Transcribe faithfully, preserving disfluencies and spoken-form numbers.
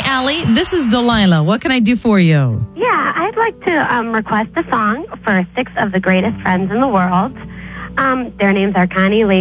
Allie. This is Delilah. What can I do for you? Yeah, I'd like to um, request a song for six of the greatest friends in the world. Um, their names are Connie Lee,